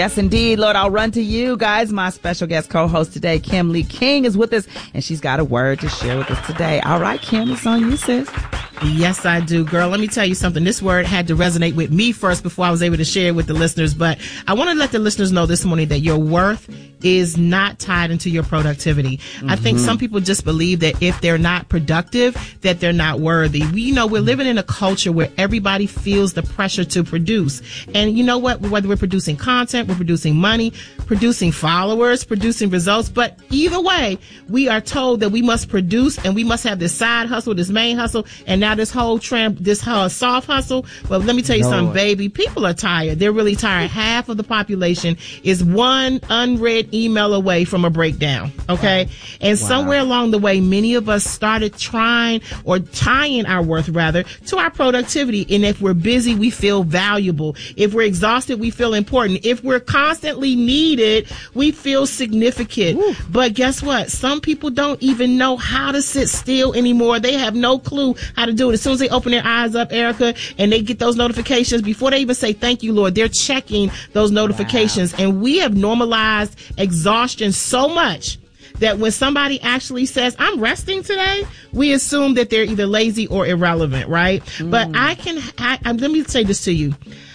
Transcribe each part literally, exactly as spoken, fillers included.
Yes, indeed, Lord. I'll run to you guys. My special guest co-host today, Kim Lee King, is with us, and she's got a word to share with us today. All right, Kim, it's on you, sis. Yes, I do, girl. Let me tell you something. This word had to resonate with me first before I was able to share it with the listeners. But I want to let the listeners know this morning that your worth is not tied into your productivity. Mm-hmm. I think some people just believe that if they're not productive, that they're not worthy. We, you know, we're living in a culture where everybody feels the pressure to produce. And you know what? Whether we're producing content, we're producing money, producing followers, producing results. But either way, we are told that we must produce and we must have this side hustle, this main hustle, and now this whole tramp, this whole soft hustle. Well, let me tell you Lord. something, baby. People are tired. They're really tired. Half of the population is one unread email away from a breakdown. Okay. Wow. And wow. somewhere along the way, many of us started trying or tying our worth rather to our productivity. And if we're busy, we feel valuable. If we're exhausted, we feel important. If we're constantly needed, we feel significant. Woo. But guess what? Some people don't even know how to sit still anymore. They have no clue how to do it. As soon as they open their eyes up, Erica, and they get those notifications, before they even say thank you, Lord, they're checking those notifications. Wow. And we have normalized exhaustion so much that when somebody actually says, I'm resting today, we assume that they're either lazy or irrelevant, right? Mm. But I can, I, I, let me say this to you.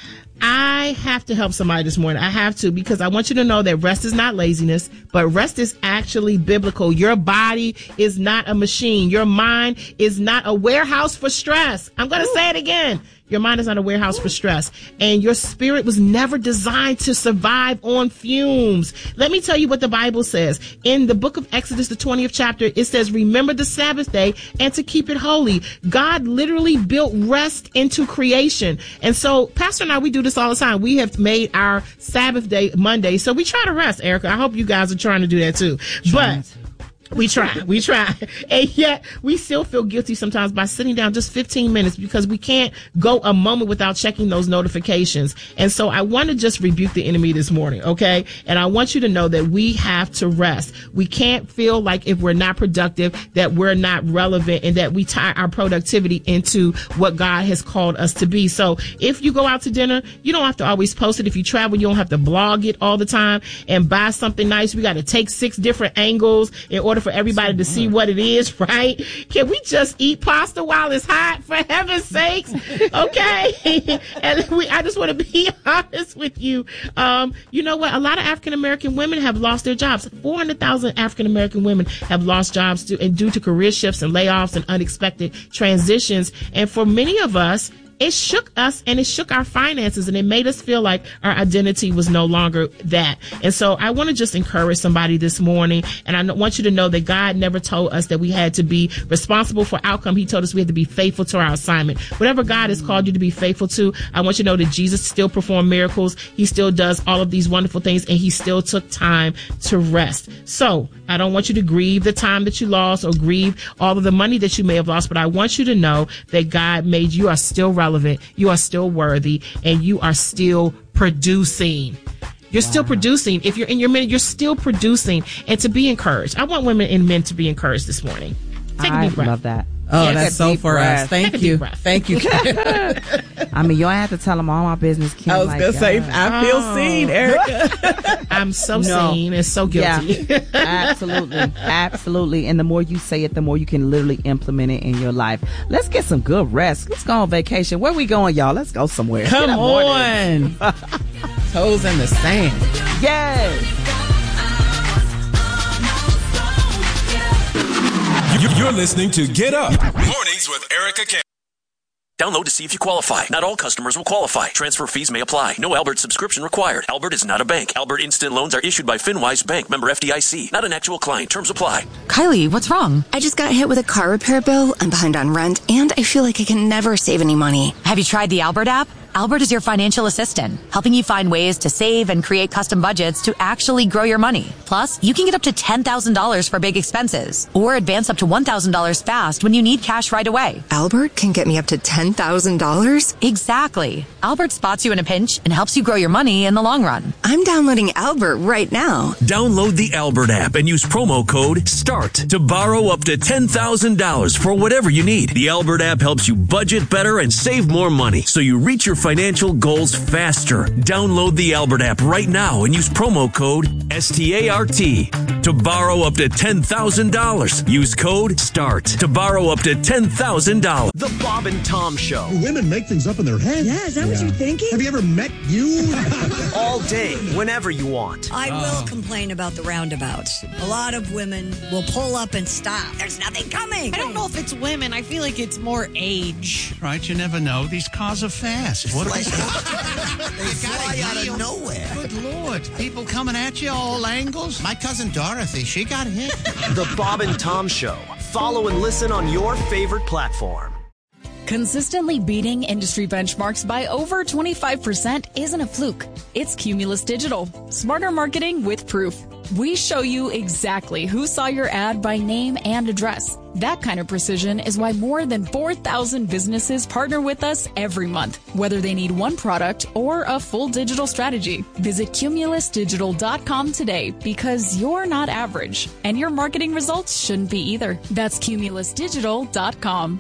I have to help somebody this morning. I have to, because I want you to know that rest is not laziness, but rest is actually biblical. Your body is not a machine. Your mind is not a warehouse for stress. I'm going to say it again. Your mind is not a warehouse for stress, and your spirit was never designed to survive on fumes. Let me tell you what the Bible says. In the book of Exodus, the twentieth chapter, it says, remember the Sabbath day and to keep it holy. God literally built rest into creation. And so, Pastor and I, we do this all the time. We have made our Sabbath day Monday, so we try to rest, Erica. I hope you guys are trying to do that too. Trying but to. We try, we try. And yet we still feel guilty sometimes by sitting down just fifteen minutes because we can't go a moment without checking those notifications. And so I want to just rebuke the enemy this morning, okay? And I want you to know that we have to rest. We can't feel like if we're not productive, that we're not relevant and that we tie our productivity into what God has called us to be. So if you go out to dinner, you don't have to always post it. If you travel, you don't have to blog it all the time and buy something nice. We got to take six different angles in order for everybody to see what it is, right? Can we just eat pasta while it's hot, for heaven's sakes? Okay. And we, I just want to be honest with you. Um, you know what? A lot of African American women have lost their jobs. four hundred thousand African American women have lost jobs due, and due to career shifts and layoffs and unexpected transitions. And for many of us, it shook us and it shook our finances and it made us feel like our identity was no longer that. And so I want to just encourage somebody this morning. And I want you to know that God never told us that we had to be responsible for outcome. He told us we had to be faithful to our assignment. Whatever God has called you to be faithful to, I want you to know that Jesus still performed miracles. He still does all of these wonderful things and he still took time to rest. So I don't want you to grieve the time that you lost or grieve all of the money that you may have lost, but I want you to know that God made you are still relevant. You are still worthy and you are still producing. You're wow. still producing. If you're in your minute, you're still producing. And to be encouraged. I want women and men to be encouraged this morning. Take a deep breath. I love that. Oh, yeah, that's so for breath. us. Thank you. Thank you. I mean, you don't have to tell them all my business. Kim, I was like, going to say, God. I feel oh. seen, Erica. I'm so no. seen and so guilty. Yeah, absolutely. Absolutely. And the more you say it, the more you can literally implement it in your life. Let's get some good rest. Let's go on vacation. Where we going, y'all? Let's go somewhere. Come on. Toes in the sand. Yes. You're listening to Get Up Mornings with Erica K. Download to see if you qualify. Not all customers will qualify. Transfer fees may apply. No Albert subscription required. Albert is not a bank. Albert Instant Loans are issued by FinWise Bank, member F D I C. Not an actual client. Terms apply. Kylie, what's wrong? I just got hit with a car repair bill. I'm behind on rent, and I feel like I can never save any money. Have you tried the Albert app? Albert is your financial assistant, helping you find ways to save and create custom budgets to actually grow your money. Plus, you can get up to ten thousand dollars for big expenses or advance up to one thousand dollars fast when you need cash right away. Albert can get me up to ten thousand dollars? Exactly. Albert spots you in a pinch and helps you grow your money in the long run. I'm downloading Albert right now. Download the Albert app and use promo code START to borrow up to ten thousand dollars for whatever you need. The Albert app helps you budget better and save more money so you reach your financial goals faster. Download the Albert app right now and use promo code S T A R T to borrow up to ten thousand dollars. Use code START to borrow up to ten thousand dollars. The Bob and Tom Show. Women make things up in their head. Yeah, is that yeah. what you're thinking? Have you ever met you? All day, whenever you want. I will oh. complain about the roundabouts. A lot of women will pull up and stop. There's nothing coming. I don't know if it's women. I feel like it's more age. Right, you never know. These cars are fast. What are they? They fly out of nowhere. Good Lord. People coming at you all angles. My cousin Dorothy, she got hit. The Bob and Tom Show. Follow and listen on your favorite platform. Consistently beating industry benchmarks by over twenty-five percent isn't a fluke. It's Cumulus Digital. Smarter marketing with proof. We show you exactly who saw your ad by name and address. That kind of precision is why more than four thousand businesses partner with us every month, whether they need one product or a full digital strategy. Visit cumulus digital dot com today because you're not average, and your marketing results shouldn't be either. That's cumulus digital dot com.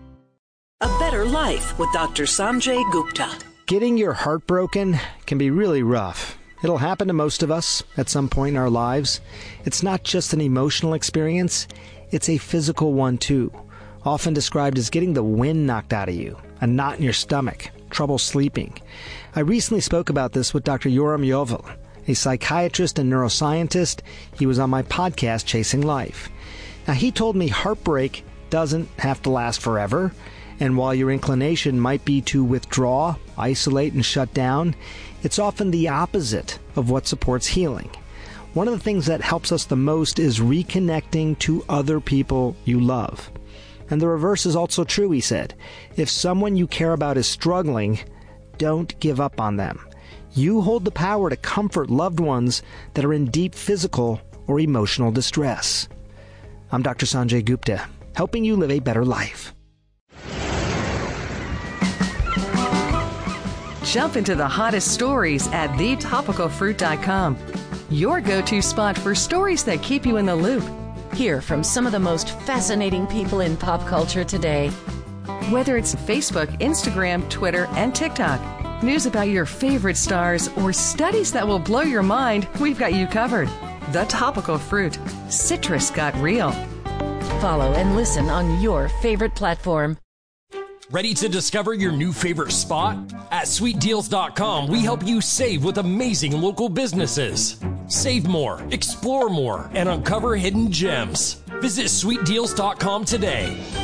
A Better Life with Doctor Sanjay Gupta. Getting your heart broken can be really rough. It'll happen to most of us at some point in our lives. It's not just an emotional experience, it's a physical one too. Often described as getting the wind knocked out of you, a knot in your stomach, trouble sleeping. I recently spoke about this with Doctor Yoram Yovel, a psychiatrist and neuroscientist. He was on my podcast, Chasing Life. Now, he told me heartbreak doesn't have to last forever. And while your inclination might be to withdraw, isolate, and shut down, it's often the opposite of what supports healing. One of the things that helps us the most is reconnecting to other people you love. And the reverse is also true, he said. If someone you care about is struggling, don't give up on them. You hold the power to comfort loved ones that are in deep physical or emotional distress. I'm Doctor Sanjay Gupta, helping you live a better life. Jump into the hottest stories at the topical fruit dot com. Your go-to spot for stories that keep you in the loop. Hear from some of the most fascinating people in pop culture today. Whether it's Facebook, Instagram, Twitter, and TikTok, news about your favorite stars, or studies that will blow your mind, we've got you covered. The Topical Fruit. Citrus got real. Follow and listen on your favorite platform. Ready to discover your new favorite spot? At sweet deals dot com, we help you save with amazing local businesses. Save more, explore more, and uncover hidden gems. Visit sweet deals dot com today.